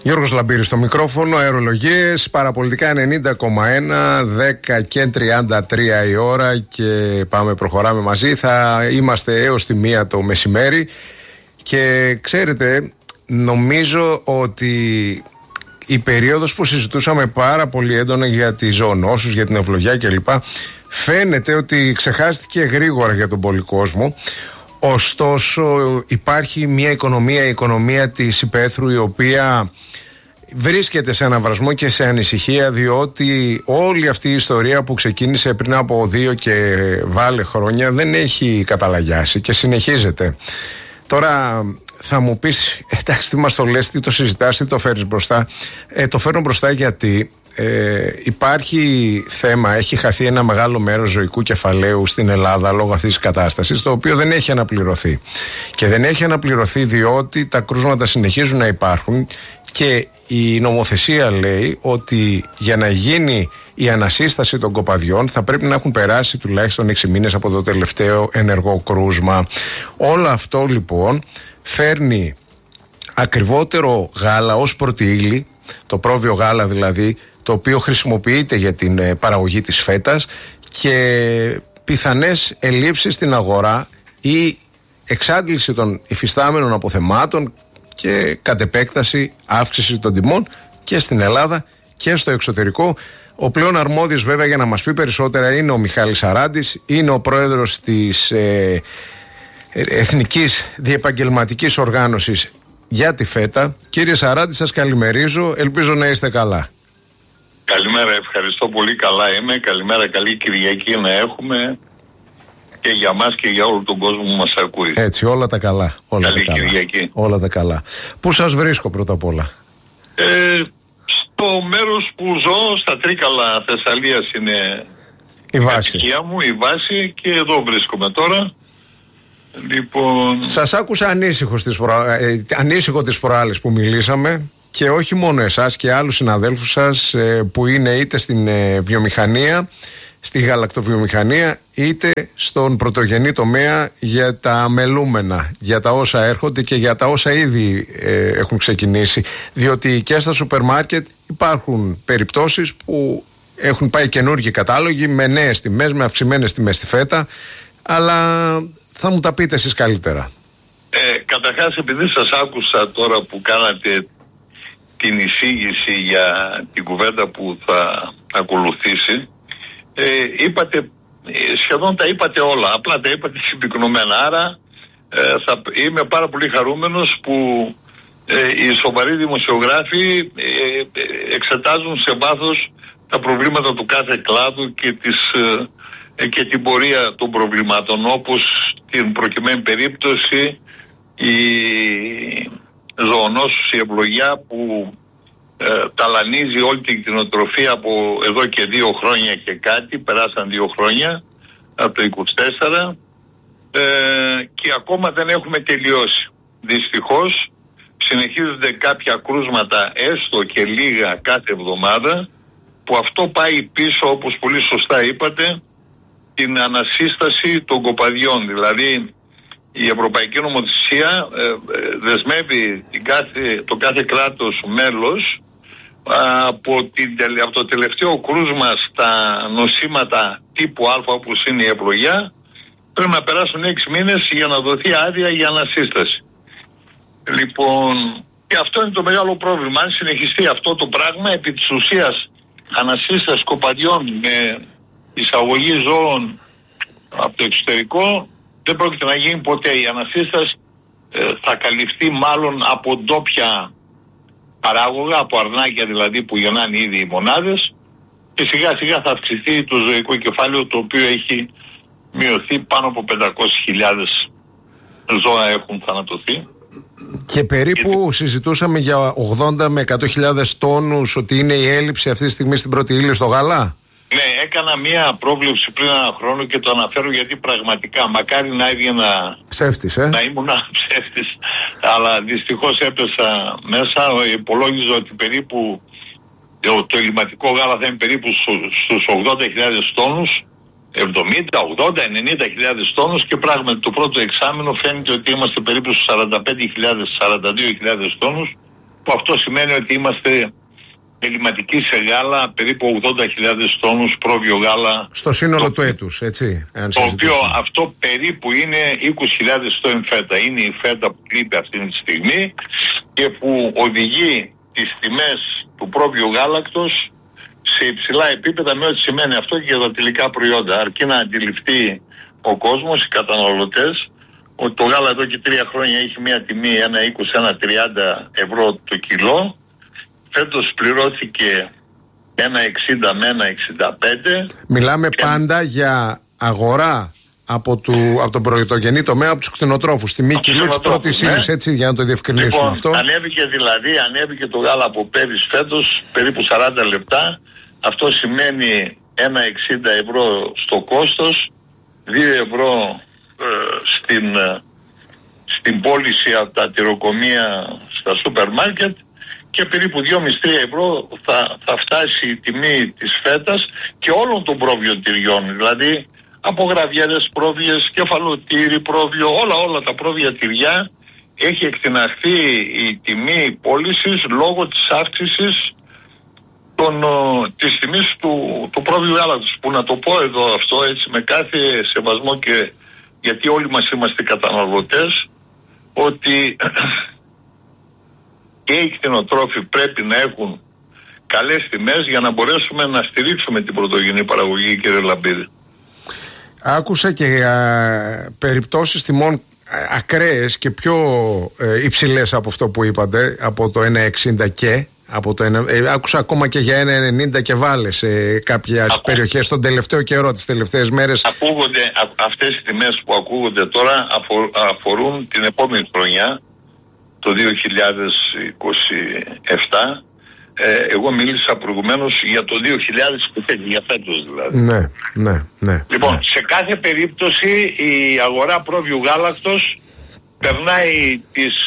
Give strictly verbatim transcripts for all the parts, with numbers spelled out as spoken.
Γιώργος Λαμπύρης στο μικρόφωνο, αερολογίες, παραπολιτικά ενενήντα κόμμα ένα, δέκα και τριάντα τρία η ώρα και πάμε, προχωράμε μαζί. Θα είμαστε έως τη μία το μεσημέρι και ξέρετε, νομίζω ότι η περίοδος που συζητούσαμε πάρα πολύ έντονα για τις ζωονόσους, για την ευλογιά κλπ, φαίνεται ότι ξεχάστηκε γρήγορα για τον πολύ κόσμο. Ωστόσο υπάρχει μια οικονομία, η οικονομία της υπαίθρου, η οποία βρίσκεται σε αναβρασμό και σε ανησυχία, διότι όλη αυτή η ιστορία που ξεκίνησε πριν από δύο και βάλε χρόνια δεν έχει καταλαγιάσει και συνεχίζεται. Τώρα θα μου πεις, εντάξει, τι μας το λες, τι το συζητάς, τι το φέρεις μπροστά. Ε, το φέρνω μπροστά γιατί ε, υπάρχει θέμα, έχει χαθεί ένα μεγάλο μέρος ζωικού κεφαλαίου στην Ελλάδα λόγω αυτής της κατάστασης, το οποίο δεν έχει αναπληρωθεί. Και δεν έχει αναπληρωθεί διότι τα κρούσματα συνεχίζουν να υπάρχουν και η νομοθεσία λέει ότι για να γίνει η ανασύσταση των κοπαδιών θα πρέπει να έχουν περάσει τουλάχιστον έξι μήνες από το τελευταίο ενεργό κρούσμα. Όλο αυτό λοιπόν φέρνει ακριβότερο γάλα ως πρώτη ύλη, το πρόβιο γάλα δηλαδή, το οποίο χρησιμοποιείται για την ε, παραγωγή της φέτας, και πιθανές ελλείψεις στην αγορά ή εξάντληση των υφιστάμενων αποθεμάτων και κατ' επέκταση αύξηση των τιμών και στην Ελλάδα και στο εξωτερικό. Ο πλέον αρμόδιος βέβαια για να μας πει περισσότερα είναι ο Μιχάλης Σαράντης, είναι ο πρόεδρος της ε, Εθνικής Διεπαγγελματικής Οργάνωσης για τη ΦΕΤΑ. Κύριε Σαράντη, σας καλημερίζω, ελπίζω να είστε καλά. Καλημέρα, ευχαριστώ πολύ, καλά είμαι. Καλημέρα, καλή Κυριακή να έχουμε και για μας και για όλο τον κόσμο που μας ακούει. Έτσι, όλα τα καλά. Όλα καλή τα καλά. Κυριακή. Όλα τα καλά. Πού σας βρίσκω πρώτα απ' όλα? Ε, στο μέρος που ζω, στα Τρίκαλα Θεσσαλίας είναι η κατοικία μου, η βάση, και εδώ βρίσκομαι τώρα. Λοιπόν... Σας άκουσα ανήσυχο τις, προ... ε, ανήσυχο τις προάλλες που μιλήσαμε, και όχι μόνο εσάς και άλλους συναδέλφους σας ε, που είναι είτε στην ε, βιομηχανία, στη γαλακτοβιομηχανία, είτε στον πρωτογενή τομέα, για τα μελούμενα, για τα όσα έρχονται και για τα όσα ήδη ε, έχουν ξεκινήσει. Διότι και στα σούπερ μάρκετ υπάρχουν περιπτώσεις που έχουν πάει καινούργιοι κατάλογοι με νέες τιμές, με αυξημένες τιμές στη φέτα, αλλά θα μου τα πείτε εσείς καλύτερα. Ε, καταρχάς, επειδή σας άκουσα τώρα που κάνατε την εισήγηση για την κουβέντα που θα ακολουθήσει, ε, είπατε, σχεδόν τα είπατε όλα, απλά τα είπατε συμπυκνωμένα. Άρα ε, θα, είμαι πάρα πολύ χαρούμενος που ε, οι σοβαροί δημοσιογράφοι ε, εξετάζουν σε βάθος τα προβλήματα του κάθε κλάδου και, τις, ε, και την πορεία των προβλημάτων, όπως στην προκειμένη περίπτωση η ζωονόσους, η ευλογιά που ε, ταλανίζει όλη την κτηνοτροφία από εδώ και δύο χρόνια και κάτι, περάσαν δύο χρόνια από το είκοσι τέσσερα, ε, και ακόμα δεν έχουμε τελειώσει. Δυστυχώς συνεχίζονται κάποια κρούσματα, έστω και λίγα κάθε εβδομάδα, που αυτό πάει πίσω, όπως πολύ σωστά είπατε, την ανασύσταση των κοπαδιών. Δηλαδή η Ευρωπαϊκή Νομοθεσία ε, ε, δεσμεύει την κάθε, το κάθε κράτος μέλος α, από, την, από το τελευταίο κρούσμα στα νοσήματα τύπου Α, όπως είναι η ευλογιά, πρέπει να περάσουν έξι μήνες για να δοθεί άδεια για ανασύσταση. Λοιπόν, και αυτό είναι το μεγάλο πρόβλημα. Αν συνεχιστεί αυτό το πράγμα, επί της ουσίας ανασύσταση κοπαδιών με εισαγωγή ζώων από το εξωτερικό δεν πρόκειται να γίνει ποτέ. Η ανασύσταση ε, θα καλυφθεί μάλλον από ντόπια παράγωγα, από αρνάκια δηλαδή που γεννάνε ήδη οι μονάδες, και σιγά σιγά θα αυξηθεί το ζωικό κεφάλαιο, το οποίο έχει μειωθεί, πάνω από πεντακόσιες χιλιάδες ζώα έχουν θανατωθεί. Και περίπου και... συζητούσαμε για ογδόντα με εκατό χιλιάδες τόνους ότι είναι η έλλειψη αυτή τη στιγμή στην πρώτη ύλη στο γάλα. Ναι, έκανα μία πρόβλεψη πριν ένα χρόνο και το αναφέρω γιατί πραγματικά μακάρι να έβγαινα ψεύτης, ε? να ήμουν ψεύτης, αλλά δυστυχώς έπεσα μέσα. Υπολόγιζα ότι περίπου το, το ελληματικό γάλα θα είναι περίπου στους ογδόντα χιλιάδες τόνους, εβδομήντα, ογδόντα, ενενήντα χιλιάδες τόνους, και πράγματι το πρώτο εξάμηνο φαίνεται ότι είμαστε περίπου στους σαράντα πέντε χιλιάδες, σαράντα δύο χιλιάδες τόνους, που αυτό σημαίνει ότι είμαστε ελληματικοί σε γάλα περίπου ογδόντα χιλιάδες τόνους πρόβιο γάλα. Στο σύνολο το, του έτους, έτσι. Το οποίο αυτό περίπου είναι είκοσι χιλιάδες τόνοι φέτα. Είναι η φέτα που λείπει αυτή τη στιγμή και που οδηγεί τις τιμές του πρόβιου γάλακτος σε υψηλά επίπεδα, με ό,τι σημαίνει αυτό και για τα τελικά προϊόντα. Αρκεί να αντιληφθεί ο κόσμος, οι καταναλωτές, ότι το γάλα εδώ και τρία χρόνια έχει μια τιμή ένα είκοσι με ένα τριάντα ευρώ το κιλό. Φέτος πληρώθηκε ένα εξήντα με ένα εξήντα πέντε. Μιλάμε και... πάντα για αγορά από, του, από τον πρωτογενή τομέα, από τους κτηνοτρόφους. Τιμή κιλού της πρώτης ύλης, έτσι, για να το διευκρινίσουμε λοιπόν, αυτό. Ανέβηκε δηλαδή, ανέβηκε το γάλα από πέρυσι φέτος περίπου σαράντα λεπτά. Αυτό σημαίνει ένα εξήντα ευρώ στο κόστος, δύο ευρώ ε, στην, ε, στην πώληση από τα τυροκομεία στα σούπερ μάρκετ και περίπου δύο με τρία ευρώ θα, θα φτάσει η τιμή της φέτας και όλων των πρόβιων τυριών. Δηλαδή από γραβιέρες πρόβιες, κεφαλοτήρι πρόβιο, όλα όλα τα πρόβια τυριά έχει εκτιναχθεί η τιμή πώλησης λόγω της αύξησης των, της τιμής του, του πρόβιου γάλακτος. Που να το πω εδώ αυτό έτσι με κάθε σεβασμό και γιατί όλοι μας είμαστε καταναλωτές, ότι και οι κτηνοτρόφοι πρέπει να έχουν καλές τιμές για να μπορέσουμε να στηρίξουμε την πρωτογενή παραγωγή, κύριε Λαμπίδη. Άκουσα και α, περιπτώσεις τιμών ακραίες και πιο ε, υψηλές από αυτό που είπατε, από το ένα εξήντα και από το ένα, ε, άκουσα ακόμα και για ένα ενενήντα και βάλε σε κάποιες Ακού... περιοχές τον τελευταίο καιρό, τις τελευταίες μέρες. Ακούγονται, α, αυτές οι τιμές που ακούγονται τώρα αφο, αφορούν την επόμενη χρονιά, το δύο χιλιάδες είκοσι επτά. Ε, εγώ μίλησα προηγουμένως για το δύο χιλιάδες είκοσι, για φέτος δηλαδή. Ναι, ναι, ναι. Λοιπόν, ναι. σε κάθε περίπτωση η αγορά πρόβιου γάλακτος περνάει τις,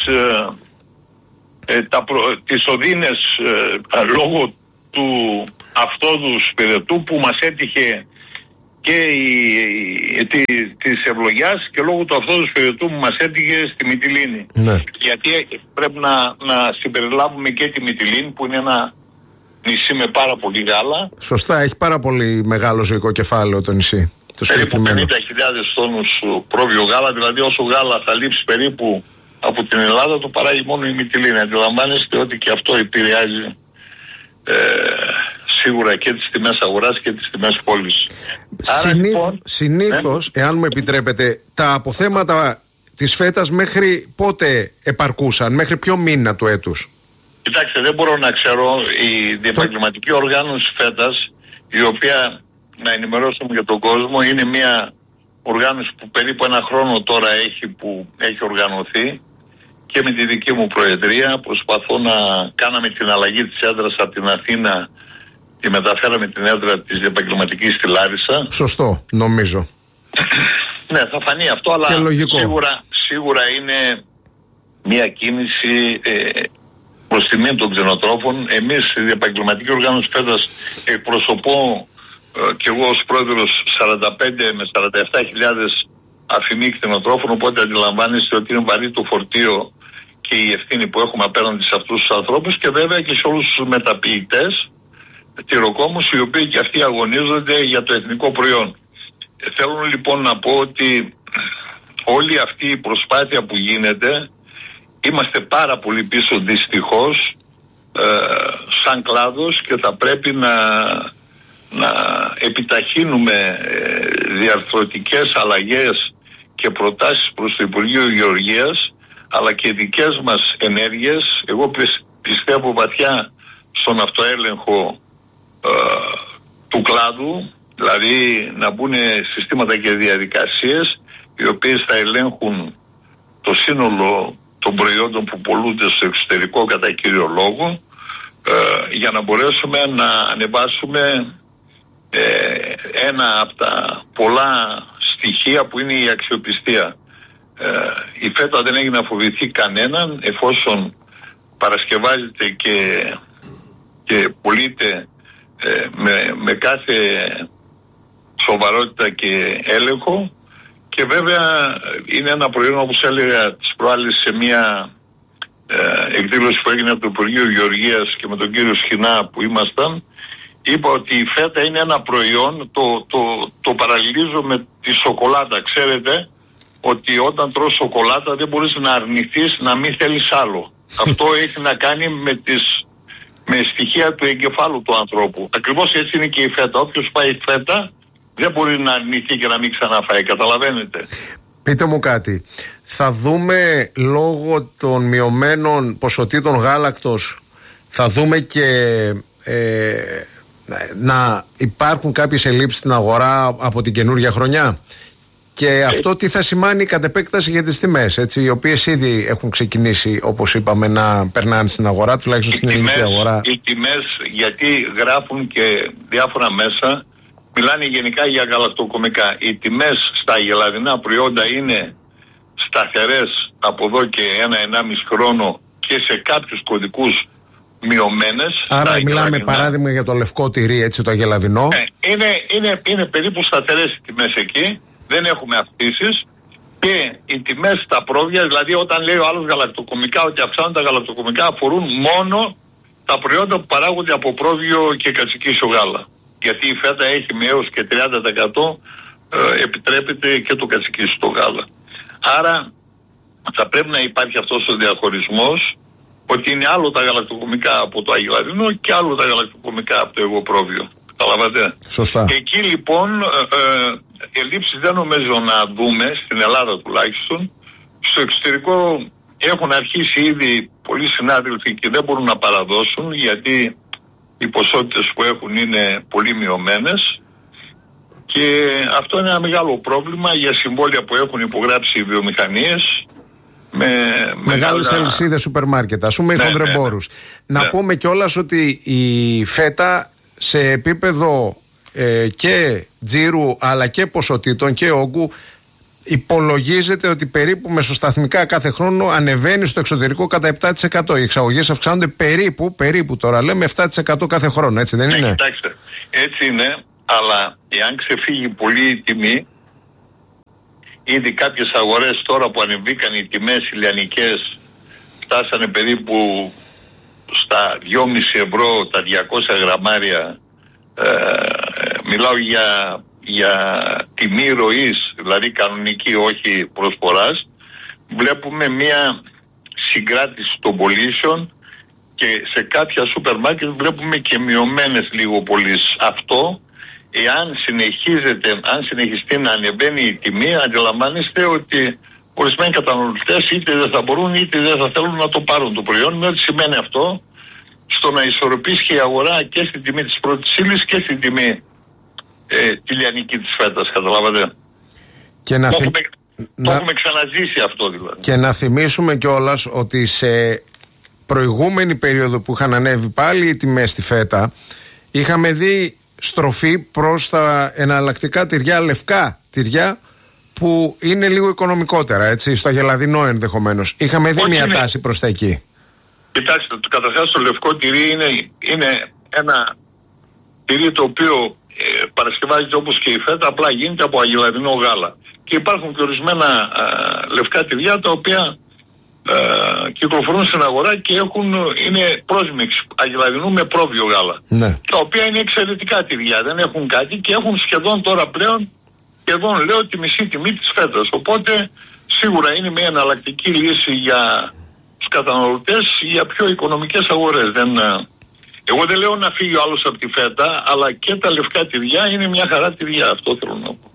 ε, τα προ, τις οδύνες ε, λόγω του αυτόδους πυρετού που μας έτυχε και η, η, τη, της ευλογιάς και λόγω του αυτόδους πυρετού που μας έτυχε στη Μυτιλήνη. Ναι. Γιατί πρέπει να, να συμπεριλάβουμε και τη Μυτιλήνη που είναι ένα νησί με πάρα πολύ γάλα. Σωστά, έχει πάρα πολύ μεγάλο ζωικό κεφάλαιο το νησί. Το περίπου πενήντα χιλιάδες τόνους πρόβιο γάλα, δηλαδή όσο γάλα θα λείψει περίπου από την Ελλάδα το παράγει μόνο η Μυτιλήνη. Αντιλαμβάνεστε ότι και αυτό επηρεάζει ε, σίγουρα και τις τιμές αγοράς και τις τιμές πώλησης. Συνήθ, λοιπόν, συνήθως, ε? εάν μου επιτρέπετε, τα αποθέματα της φέτας μέχρι πότε επαρκούσαν, μέχρι ποιο μήνα του έτους? Κοιτάξτε, δεν μπορώ να ξέρω. Η διεπαγγελματική οργάνωση φέτας, η οποία, να ενημερώσουμε για τον κόσμο, είναι μια οργάνωση που περίπου ένα χρόνο τώρα έχει, που έχει οργανωθεί και με τη δική μου προεδρία προσπαθώ να κάναμε την αλλαγή της έδρας από την Αθήνα, τη μεταφέραμε την έδρα της διεπαγγελματικής στη Λάρισα. Σωστό, νομίζω. Ναι, θα φανεί αυτό, αλλά σίγουρα, σίγουρα είναι μια κίνηση ε, προς τιμή των κτηνοτρόφων. Εμείς η διεπαγγελματική οργάνωση φέτας εκπροσωπώ ε, και εγώ ως πρόεδρος σαράντα πέντε με σαράντα επτά χιλιάδες αφημί κτηνοτρόφων, οπότε αντιλαμβάνεστε ότι είναι βαρύ το φορτίο και η ευθύνη που έχουμε απέναντι σε αυτούς τους ανθρώπους και βέβαια και σε όλους τους μεταποιητές τυροκόμους, οι οποίοι και αυτοί αγωνίζονται για το εθνικό προϊόν. Θέλω λοιπόν να πω ότι όλη αυτή η προσπάθεια που γίνεται, είμαστε πάρα πολύ πίσω δυστυχώς ε, σαν κλάδος και θα πρέπει να, να επιταχύνουμε ε, διαρθρωτικές αλλαγές και προτάσεις προς το Υπουργείο Γεωργίας, αλλά και δικές μας ενέργειες. Εγώ πιστεύω βαθιά στον αυτοέλεγχο ε, του κλάδου, δηλαδή να μπουν συστήματα και διαδικασίες οι οποίες θα ελέγχουν το σύνολο των προϊόντων που πολλούνται στο εξωτερικό κατά κύριο λόγο, ε, για να μπορέσουμε να ανεβάσουμε ε, ένα από τα πολλά στοιχεία που είναι η αξιοπιστία. Ε, η φέτα δεν έχει να φοβηθεί κανέναν εφόσον παρασκευάζεται και, και πωλείται ε, με, με κάθε σοβαρότητα και έλεγχο, και βέβαια είναι ένα προϊόν, όπως έλεγα τις προάλλες σε μια ε, εκδήλωση που έγινε από το Υπουργείο Γεωργίας και με τον κύριο Σχοινά που ήμασταν, είπα ότι η φέτα είναι ένα προϊόν, το, το, το παραλληλίζω με τη σοκολάτα. Ξέρετε ότι όταν τρως σοκολάτα δεν μπορείς να αρνηθείς να μην θέλεις άλλο. Αυτό έχει να κάνει με, τις, με στοιχεία του εγκεφάλου του ανθρώπου. Ακριβώς έτσι είναι και η φέτα. Όποιος φάει φέτα δεν μπορεί να αρνηθεί και να μην ξαναφάει. Καταλαβαίνετε. Πείτε μου κάτι. Θα δούμε λόγω των μειωμένων ποσοτήτων γάλακτος, θα δούμε και ε, να υπάρχουν κάποιες ελλείψεις στην αγορά από την καινούργια χρονιά. Και αυτό τι θα σημάνει κατ' επέκταση για τις τιμές, έτσι, οι οποίες ήδη έχουν ξεκινήσει, όπως είπαμε, να περνάνε στην αγορά, τουλάχιστον οι στην τιμές, ελληνική αγορά. Οι τιμές, γιατί γράφουν και διάφορα μέσα, μιλάνε γενικά για γαλακτοκομικά. Οι τιμές στα γελαδινά προϊόντα είναι σταθερές από εδώ και ένα-ενάμιση χρόνο και σε κάποιους κωδικούς μειωμένες. Άρα μιλάμε γελαδινά. Παράδειγμα για το λευκό τυρί, έτσι, το γελαδινό. Ε, είναι, είναι, είναι περίπου σταθερές οι τιμές εκεί. Δεν έχουμε αυξήσεις και οι τιμές στα πρόβια, δηλαδή όταν λέει ο άλλος γαλακτοκομικά ότι αυξάνουν τα γαλακτοκομικά, αφορούν μόνο τα προϊόντα που παράγονται από πρόβιο και κατσικίσιο γάλα. Γιατί η φέτα έχει με έως και τριάντα τοις εκατό ε, επιτρέπεται και το κατσικίσιο γάλα. Άρα θα πρέπει να υπάρχει αυτός ο διαχωρισμός, ότι είναι άλλο τα γαλακτοκομικά από το αγελαδινό και άλλο τα γαλακτοκομικά από το εγωπρόβιο. Καταλαβαίνετε. Σωστά. Εκεί λοιπόν ε, ελλείψεις δεν νομίζω να δούμε, στην Ελλάδα τουλάχιστον. Στο εξωτερικό έχουν αρχίσει ήδη πολλοί συνάδελφοι και δεν μπορούν να παραδώσουν, γιατί οι ποσότητες που έχουν είναι πολύ μειωμένες και αυτό είναι ένα μεγάλο πρόβλημα για συμβόλαια που έχουν υπογράψει οι βιομηχανίες με μεγάλες μεγάλα... αλυσίδες σούπερ μάρκετ, ας πούμε, οι ναι, χονδρεμπόρους. Ναι, ναι. Να ναι. πούμε κιόλας ότι η φέτα σε επίπεδο ε, και τζίρου αλλά και ποσοτήτων και όγκου υπολογίζεται ότι περίπου μεσοσταθμικά κάθε χρόνο ανεβαίνει στο εξωτερικό κατά επτά τοις εκατό. Οι εξαγωγές αυξάνονται περίπου, περίπου τώρα λέμε επτά τοις εκατό κάθε χρόνο, έτσι δεν είναι? Ναι, κοιτάξτε, έτσι είναι, αλλά εάν ξεφύγει πολύ η τιμή, ήδη κάποιες αγορές τώρα που ανεβήκαν οι τιμές οι λιανικές φτάσανε περίπου στα δυόμισι ευρώ τα διακόσια γραμμάρια. Ε, μιλάω για, για τιμή ροής, δηλαδή κανονική, όχι προσφοράς. Βλέπουμε μια συγκράτηση των πωλήσεων και σε κάποια σούπερ μάρκετ βλέπουμε και μειωμένες λίγο πωλήσεις. Αυτό, εάν συνεχίζεται, αν συνεχιστεί να ανεβαίνει η τιμή, αντιλαμβάνεστε ότι ορισμένοι καταναλωτές είτε δεν θα μπορούν είτε δεν θα θέλουν να το πάρουν το προϊόν. Με ό,τι σημαίνει αυτό στο να ισορροπήσει η αγορά και στην τιμή της πρώτης ύλης και στην τιμή ε, τη λιανική της φέτας, καταλάβατε. Και να το, θυ... έχουμε, να... το έχουμε ξαναζήσει αυτό δηλαδή. Και να θυμίσουμε κιόλας ότι σε προηγούμενη περίοδο που είχαν ανέβει πάλι οι τιμές στη φέτα, είχαμε δει στροφή προς τα εναλλακτικά τυριά, λευκά τυριά, που είναι λίγο οικονομικότερα, έτσι, στο γελαδινό ενδεχομένως. Είχαμε δει όχι μια είναι... τάση προς τα εκεί. Κοιτάξτε, καταρχάς το λευκό τυρί είναι, είναι ένα τυρί το οποίο ε, παρασκευάζεται όπως και η φέτα, απλά γίνεται από αγελαδινό γάλα. Και υπάρχουν και ορισμένα ε, λευκά τυριά τα οποία ε, κυκλοφορούν στην αγορά και έχουν, είναι πρόσμιξη αγελαδινού με πρόβιο γάλα. Ναι. Τα οποία είναι εξαιρετικά τυριά, δεν έχουν κάτι και έχουν σχεδόν τώρα πλέον, σχεδόν λέω, τη μισή τιμή της φέτας. Οπότε σίγουρα είναι μια εναλλακτική λύση για τους καταναλωτές για πιο οικονομικές αγορές. Δεν, εγώ δεν λέω να φύγει ο άλλος από τη φέτα, αλλά και τα λευκά τυριά είναι μια χαρά τυριά, αυτό θέλω να πω.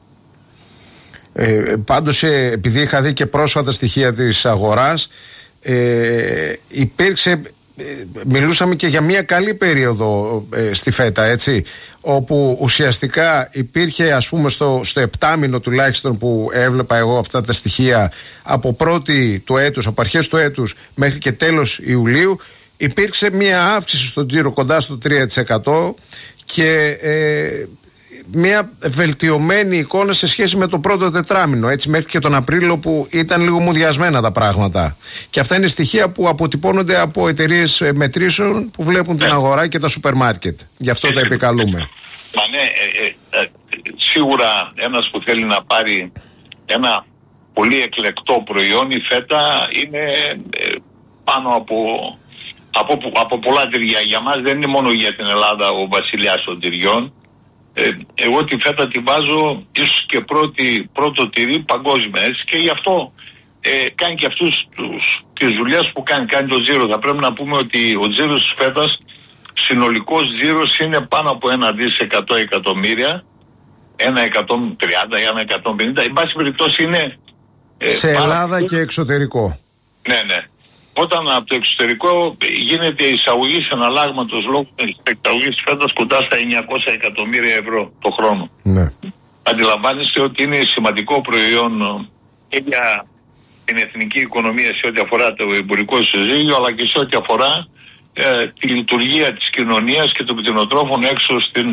Ε, πάντως, ε, επειδή είχα δει και πρόσφατα στοιχεία της αγοράς, ε, υπήρξε, ε, μιλούσαμε και για μια καλή περίοδο ε, στη φέτα, έτσι, όπου ουσιαστικά υπήρχε, ας πούμε, στο, στο επτάμηνο τουλάχιστον που έβλεπα εγώ αυτά τα στοιχεία, από πρώτη του έτους, από αρχές του έτους μέχρι και τέλος Ιουλίου, υπήρξε μια αύξηση στο τζίρο κοντά στο τρία τοις εκατό και ε, μια βελτιωμένη εικόνα σε σχέση με το πρώτο τετράμινο, έτσι, μέχρι και τον Απρίλιο που ήταν λίγο μουδιασμένα τα πράγματα. Και αυτά είναι στοιχεία που αποτυπώνονται από εταιρείες μετρήσεων που βλέπουν την αγορά και τα σούπερ μάρκετ. Γι' αυτό τα επικαλούμε. Μα ναι, ε, ε, ε, σίγουρα ένας που θέλει να πάρει ένα πολύ εκλεκτό προϊόν, η φέτα είναι ε, πάνω από, από, από πολλά τυριά. Για μας δεν είναι μόνο για την Ελλάδα ο βασιλιάς των τυριών. Ε, εγώ τη φέτα τη βάζω ίσως και πρώτη, πρώτο τυρί παγκόσμια, έτσι, και γι' αυτό ε, κάνει και αυτούς τους, τις δουλειές που κάνει, κάνει το τζίρο. Θα πρέπει να πούμε ότι ο τζίρος της φέτας, συνολικός τζίρος είναι πάνω από ένα δις εκατό εκατομμύρια, ένα εκατόν τριάντα ή ένα εκατόν πενήντα, εν πάση περιπτώσει είναι ε, σε Ελλάδα και εξωτερικό. Ναι, ναι. Όταν από το εξωτερικό γίνεται η εισαγωγή συναλλάγματος λόγω της εξαγωγής φέτος κοντά στα εννιακόσια εκατομμύρια ευρώ το χρόνο. Ναι. Αντιλαμβάνεστε ότι είναι σημαντικό προϊόν και για την εθνική οικονομία σε ό,τι αφορά το εμπορικό ισοζύγιο, αλλά και σε ό,τι αφορά ε, τη λειτουργία της κοινωνίας και των κτηνοτρόφων έξω στην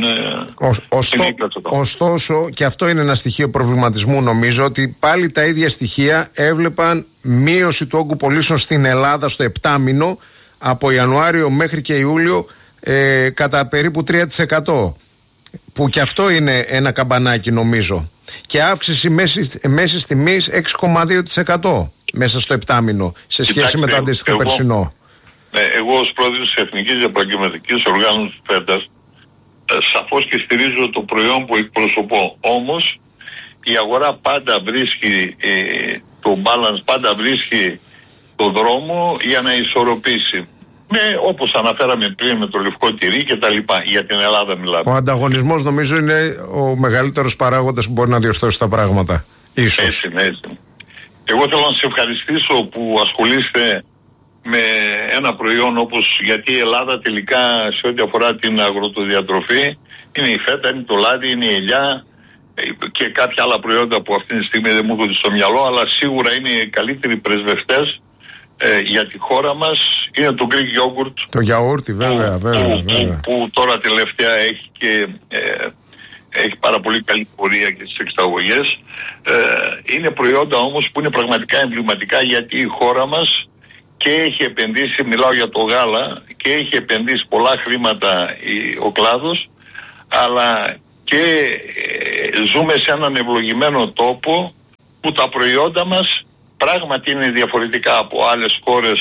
Ήπειρο. Ωστόσο, και αυτό είναι ένα στοιχείο προβληματισμού, νομίζω, ότι πάλι τα ίδια στοιχεία έβλεπαν μείωση του όγκου πωλήσεων στην Ελλάδα στο επτάμηνο από Ιανουάριο μέχρι και Ιούλιο ε, κατά περίπου τρία τοις εκατό. Που και αυτό είναι ένα καμπανάκι, νομίζω. Και αύξηση μέσης, μέσης τιμής έξι κόμμα δύο τοις εκατό μέσα στο επτάμηνο σε σχέση Κοιτάξτε, με το αντίστοιχο εγώ, περσινό. Ναι, εγώ ως πρόεδρος της Εθνικής Επαγγελματικής Οργάνωσης φέτας ε, σαφώς και στηρίζω το προϊόν που εκπροσωπώ. Όμως η αγορά πάντα βρίσκει ε, το balance, πάντα βρίσκει το δρόμο για να ισορροπήσει. Με, όπως αναφέραμε πριν, με το λευκό τυρί και τα λοιπά. Για την Ελλάδα μιλάμε. Ο ανταγωνισμός νομίζω είναι ο μεγαλύτερος παράγοντας που μπορεί να διορθώσει τα πράγματα. Ίσως. Έτσι, έτσι. Εγώ θέλω να σε ευχαριστήσω που ασχολείστε με ένα προϊόν όπως, γιατί η Ελλάδα τελικά σε ό,τι αφορά την αγροτοδιατροφή είναι η φέτα, είναι το λάδι, είναι η ελιά και κάποια άλλα προϊόντα που αυτή τη στιγμή δεν μου έρχονται στο μυαλό, αλλά σίγουρα είναι οι καλύτεροι πρεσβευτές ε, για τη χώρα μας. Είναι το Greek yogurt. Το γιαούρτι, βέβαια, που, βέβαια, που, βέβαια. Που, που τώρα τελευταία έχει και ε, έχει πάρα πολύ καλή πορεία και στις εξαγωγές. Ε, είναι προϊόντα όμως που είναι πραγματικά εμβληματικά, γιατί η χώρα μας και έχει επενδύσει, μιλάω για το γάλα, και έχει επενδύσει πολλά χρήματα η, ο κλάδος, αλλά και ε, ζούμε σε έναν ευλογημένο τόπο που τα προϊόντα μας πράγματι είναι διαφορετικά από άλλες χώρες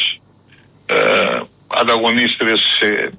ε, ανταγωνίστρες σε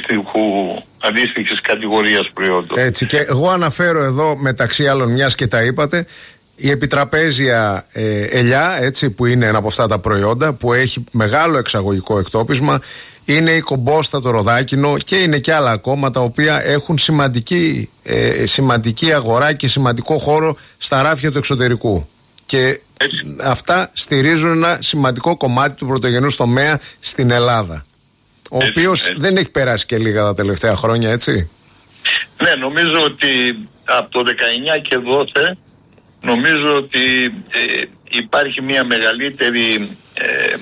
αντίστοιχης κατηγορίας προϊόντων. Έτσι, και εγώ αναφέρω εδώ μεταξύ άλλων, μιας και τα είπατε, η επιτραπέζια ε, ελιά, έτσι, που είναι ένα από αυτά τα προϊόντα που έχει μεγάλο εξαγωγικό εκτόπισμα, είναι η κομπόστα, το ροδάκινο, και είναι και άλλα ακόμα τα οποία έχουν σημαντική, ε, σημαντική αγορά και σημαντικό χώρο στα ράφια του εξωτερικού. Και έτσι, αυτά στηρίζουν ένα σημαντικό κομμάτι του πρωτογενούς τομέα στην Ελλάδα, ο έτσι, οποίος έτσι. δεν έχει περάσει και λίγα τα τελευταία χρόνια, έτσι. Ναι, νομίζω ότι από το δεκαεννιά και δώθε νομίζω ότι ε, υπάρχει μια μεγαλύτερη ε,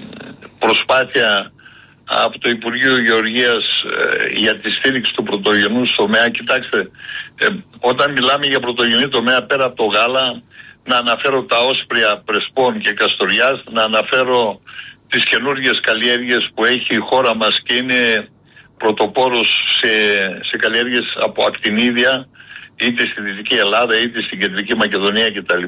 προσπάθεια από το Υπουργείο Γεωργίας ε, για τη στήριξη του πρωτογενού τομέα. Κοιτάξτε, ε, όταν μιλάμε για πρωτογενή τομέα, πέρα από το γάλα, να αναφέρω τα όσπρια Πρεσπών και Καστοριάς, να αναφέρω τις καινούργιες καλλιέργειες που έχει η χώρα μας και είναι πρωτοπόρος σε, σε καλλιέργειες από ακτινίδια, είτε στη Δυτική Ελλάδα είτε στην Κεντρική Μακεδονία κτλ.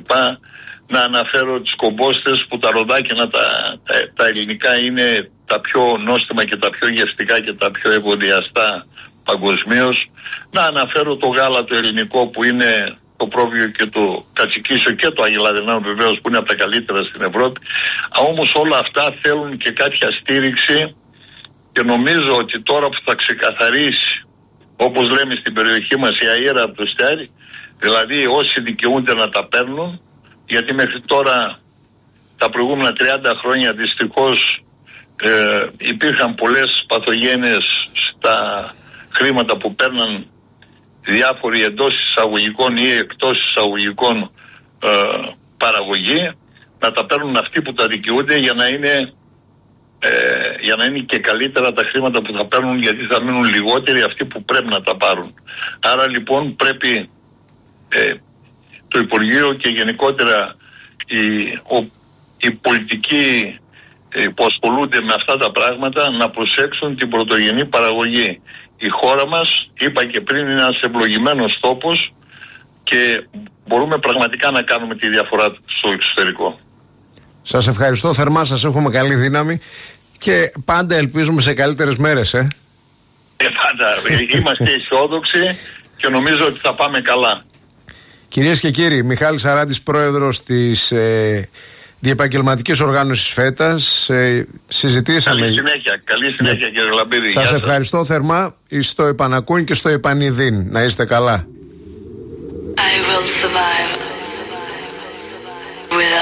Να αναφέρω τις κομπόστες που τα ροδάκινα τα, τα, τα ελληνικά είναι τα πιο νόστιμα και τα πιο γευστικά και τα πιο ευωδιαστά παγκοσμίως. Να αναφέρω το γάλα το ελληνικό που είναι το πρόβιο και το κατσικίσιο και το αγελαδινό βεβαίως, που είναι από τα καλύτερα στην Ευρώπη. Όμως όλα αυτά θέλουν και κάποια στήριξη, και νομίζω ότι τώρα που θα ξεκαθαρίσει, όπως λέμε στην περιοχή μας, η αέρα από το στέρι, δηλαδή όσοι δικαιούνται να τα παίρνουν, γιατί μέχρι τώρα τα προηγούμενα τριάντα χρόνια δυστυχώς ε, υπήρχαν πολλές παθογένειες στα χρήματα που παίρναν διάφοροι εντός εισαγωγικών ή εκτός εισαγωγικών ε, παραγωγή, να τα παίρνουν αυτοί που τα δικαιούνται, για να είναι ε, για να είναι και καλύτερα τα χρήματα που θα παίρνουν, γιατί θα μείνουν λιγότεροι αυτοί που πρέπει να τα πάρουν. Άρα λοιπόν πρέπει ε, το Υπουργείο και γενικότερα οι, ο, οι πολιτικοί ε, που ασχολούνται με αυτά τα πράγματα να προσέξουν την πρωτογενή παραγωγή. Η χώρα μας, είπα και πριν, είναι ένας ευλογημένος τόπος και μπορούμε πραγματικά να κάνουμε τη διαφορά στο εξωτερικό. Σας ευχαριστώ θερμά, σας εύχομαι καλή δύναμη Και πάντα ελπίζουμε σε καλύτερες μέρες, ε. Ε, πάντα. Είμαστε αισιόδοξοι και νομίζω ότι θα πάμε καλά. Κυρίες και κύριοι, Μιχάλης Αράντης, πρόεδρος της ε, Διεπαγγελματικής Οργάνωσης ΦΕΤΑΣ. Ε, συζητήσαμε. Καλή συνέχεια, καλή συνέχεια κύριε Λαμπίδη. Σας ευχαριστώ σας. θερμά. Στο επανακούν και στο επανειδήν. Να είστε καλά. I will survive.